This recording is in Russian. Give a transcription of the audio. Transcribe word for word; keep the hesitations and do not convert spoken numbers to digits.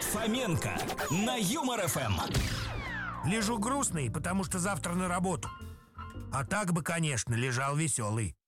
Фоменко на Юмор эф эм. Лежу грустный, потому что завтра на работу. А так бы, конечно, лежал веселый.